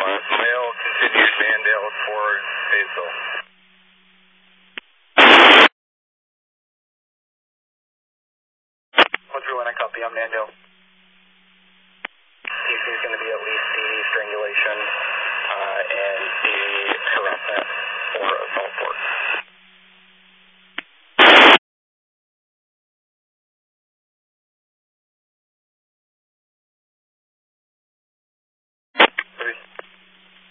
Mail continued Mandale toward Fayetteville. What's your one? I copy on Mandale.